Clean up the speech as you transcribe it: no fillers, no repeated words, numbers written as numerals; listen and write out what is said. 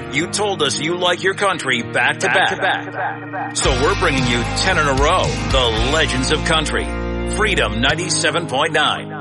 You told us you like your country back to back. So we're bringing you 10 in a row. The Legends of Country. Freedom 97.9.